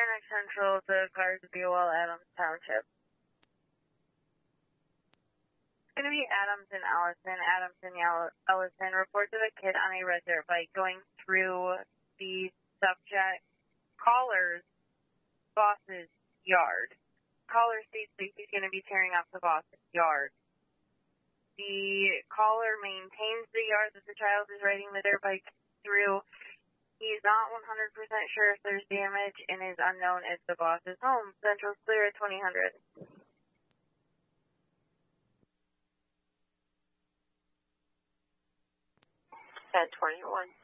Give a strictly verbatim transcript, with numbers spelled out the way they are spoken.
Next Central to Cars Buell, Adams Township. It's going to be Adams and Allison. Adams and Allison report to the kid on a red dirt bike going through the subject caller's boss's yard. Caller states that he's going to be tearing up the boss's yard. The caller maintains the yard that the child is riding the dirt bike through. He's not one hundred percent sure if there's damage and is unknown if the boss is home. Central's clear at twenty hundred. At twenty-one.